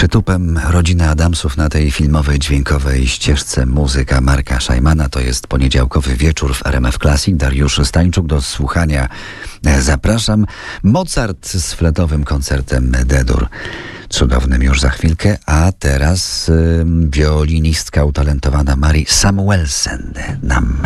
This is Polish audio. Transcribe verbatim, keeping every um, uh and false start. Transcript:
Przytupem rodziny Adamsów na tej filmowej, dźwiękowej ścieżce muzyka Marka Szajmana. To jest poniedziałkowy wieczór w R M F Classic. Dariusz Stańczuk, do słuchania zapraszam. Mozart z fletowym koncertem D-dur. Cudownym już za chwilkę, a teraz y, wiolinistka utalentowana Mary Samuelsen nam